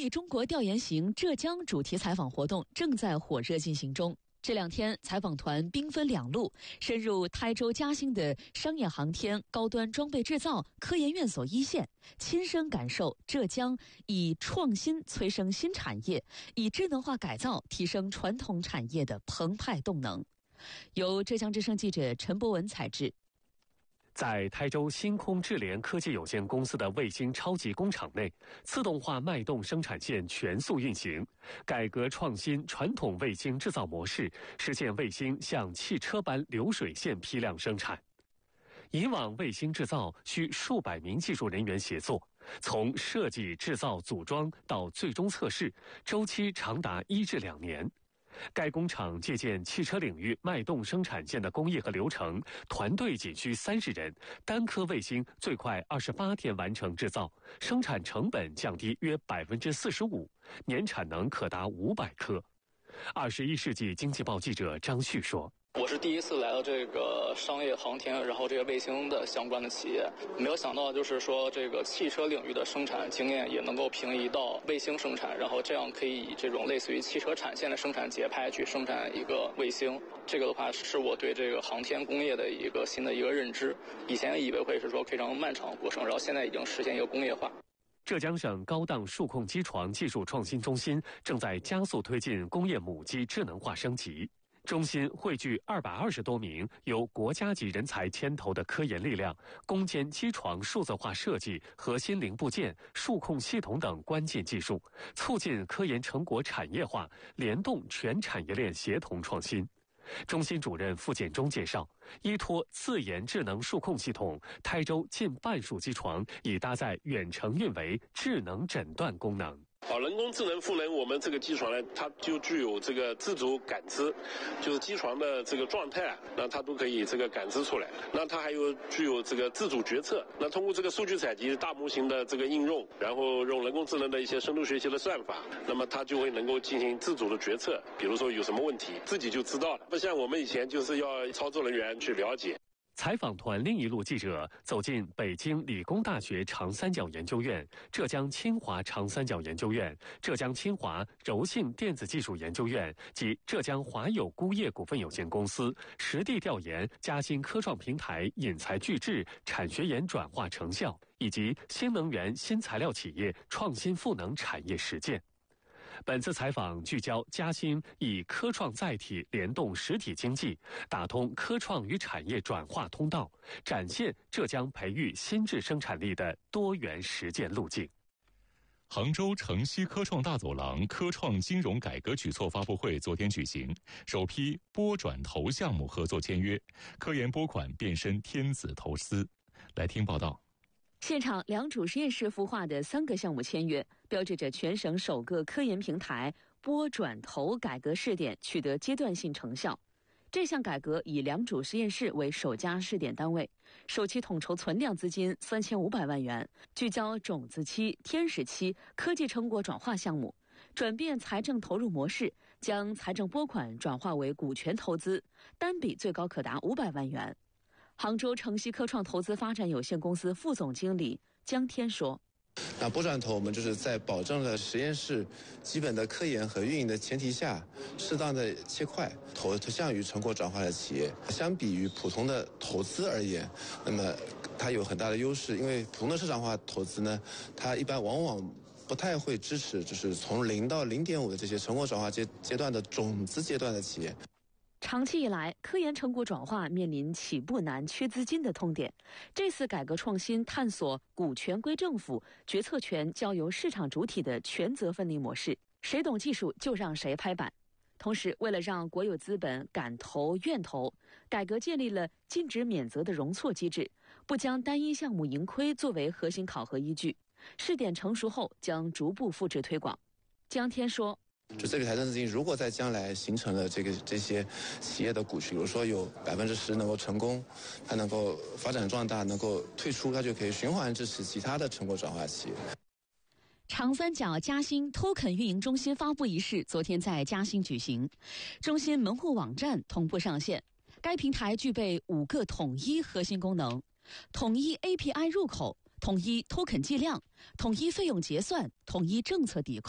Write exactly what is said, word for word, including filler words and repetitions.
立中国调研行浙江主题采访活动正在火热进行中。这两天，采访团兵分两路，深入台州嘉兴的商业航天、高端装备制造、科研院所一线，亲身感受浙江以创新催生新产业，以智能化改造提升传统产业的澎湃动能。由浙江之声记者陈博文采制。 在台州星空智联科技有限公司的卫星超级工厂内，自动化脉动生产线全速运行，改革创新传统卫星制造模式，实现卫星像汽车般流水线批量生产。以往卫星制造需数百名技术人员协作，从设计、制造、组装到最终测试，周期长达一至两年。该工厂借鉴汽车领域脉动生产线的工艺和流程，团队仅需三十人，单颗卫星最快二十八天完成制造，生产成本降低约百分之四十五，年产能可达五百颗。二十一世纪经济报记者张旭说。 我是第一次来到这个商业航天，然后这个卫星的相关的企业，没有想到就是说这个汽车领域的生产经验也能够平移到卫星生产，然后这样可以以这种类似于汽车产线的生产节拍去生产一个卫星。这个的话是我对这个航天工业的一个新的一个认知，以前以为会是说非常漫长的过程，然后现在已经实现一个工业化。 浙江省高档数控机床技术创新中心正在加速推进工业母机智能化升级。中心汇聚二百二十多名由国家级人才牵头的科研力量，攻坚机床数字化设计、核心零部件、数控系统等关键技术，促进科研成果产业化，联动全产业链协同创新。中心主任傅建中介绍，依托自研智能数控系统，台州近半数机床已搭载远程运维智能诊断功能。 好，人工智能赋能我们这个机床呢，它就具有这个自主感知，就是机床的这个状态啊，那它都可以这个感知出来。那它还有具有这个自主决策。那通过这个数据采集、大模型的这个应用，然后用人工智能的一些深度学习的算法，那么它就会能够进行自主的决策。比如说有什么问题，自己就知道了，不像我们以前就是要操作人员去了解。 采访团另一路记者走进北京理工大学长三角研究院、浙江清华长三角研究院、浙江清华柔性电子技术研究院及浙江华友钴业股份有限公司，实地调研嘉兴科创平台引才聚智、产学研转化成效，以及新能源新材料企业创新赋能产业实践。本次采访聚焦嘉兴以科创载体联动实体经济，打通科创与产业转化通道，展现浙江培育新质生产力的多元实践路径。 杭州城西科创大走廊科创金融改革举措发布会昨天举行，首批拨转投项目合作签约，科研拨款变身天子投资。来听报道。 现场良渚实验室孵化的三个项目签约，标志着全省首个科研平台拨转投改革试点取得阶段性成效。这项改革以良渚实验室为首家试点单位，首期统筹存量资金三千五百万元，聚焦种子期、天使期科技成果转化项目，转变财政投入模式，将财政拨款转化为股权投资，单笔最高可达五百万元。杭州城西科创投资发展有限公司副总经理江天说， 那拨转投我们就是在保证了实验室基本的科研和运营的前提下，适当的切块投向于成果转化的企业。相比于普通的投资而言，那么它有很大的优势，因为普通的市场化投资呢，它一般往往不太会支持就是从零到零点五的这些成果转化阶阶段的种子阶段的企业。 长期以来，科研成果转化面临起步难、缺资金的痛点。这次改革创新探索股权归政府、决策权交由市场主体的权责分离模式，谁懂技术就让谁拍板。同时，为了让国有资本敢投愿投，改革建立了禁止免责的容错机制，不将单一项目盈亏作为核心考核依据。试点成熟后，将逐步复制推广。江天说， 就这个财政资金，如果在将来形成了这个这些企业的股权，比如说有百分之十能够成功，它能够发展壮大，能够退出，它就可以循环支持其他的成果转化企业。 长三角嘉兴 Token 运营中心发布仪式昨天在嘉兴举行，中心门户网站同步上线。该平台具备五个统一核心功能：统一 A P I 入口、统一 Token 计量、统一费用结算、统一政策抵扣。